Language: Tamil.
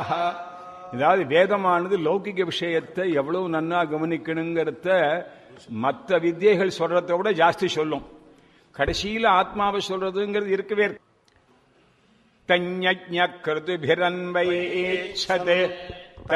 அதாவது வேதமானது லௌகிக விஷயத்தை எவ்வளவு நன்னா கவனிக்கணுங்கிறத மற்ற வித்தியைகள் சொல்றதை விட ஜாஸ்தி சொல்லும். கடைசியில ஆத்மாவை சொல்றதுங்கிறது இருக்கவே தஞ்ஞக்ருதுபிரன்வயேச்சதே